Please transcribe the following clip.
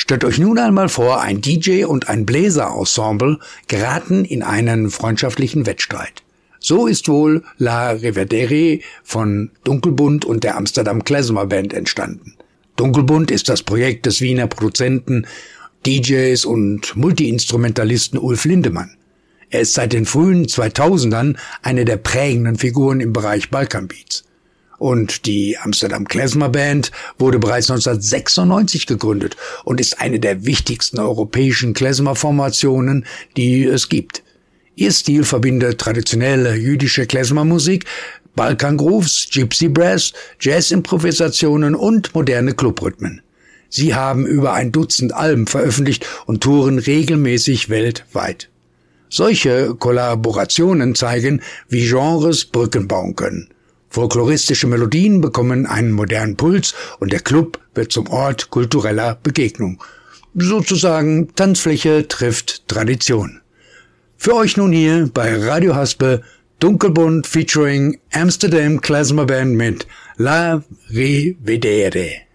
Stellt euch nun einmal vor, ein DJ und ein Bläserensemble geraten in einen freundschaftlichen Wettstreit. So ist wohl La Rivedere von Dunkelbunt und der Amsterdam Klezmer Band entstanden. Dunkelbunt ist das Projekt des Wiener Produzenten, DJs und Multiinstrumentalisten Ulf Lindemann. Er ist seit den frühen 2000ern eine der prägenden Figuren im Bereich Balkanbeats. Und die Amsterdam Klezmer Band wurde bereits 1996 gegründet und ist eine der wichtigsten europäischen Klezmer-Formationen, die es gibt. Ihr Stil verbindet traditionelle jüdische Klezmer-Musik, Balkan-Grooves, Gypsy Brass, Jazz-Improvisationen und moderne Clubrhythmen. Sie haben über 1 Dutzend Alben veröffentlicht und touren regelmäßig weltweit. Solche Kollaborationen zeigen, wie Genres Brücken bauen können. Folkloristische Melodien bekommen einen modernen Puls und der Club wird zum Ort kultureller Begegnung. Sozusagen Tanzfläche trifft Tradition. Für euch nun hier bei Radio Haspe Dunkelbunt featuring Amsterdam Klezmer Band mit La Rivedere.